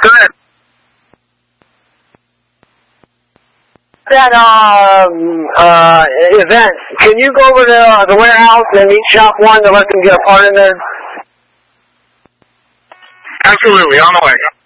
Go ahead. That event, can you go over to the warehouse and meet shop one to let them get a part in there? Absolutely, on the way.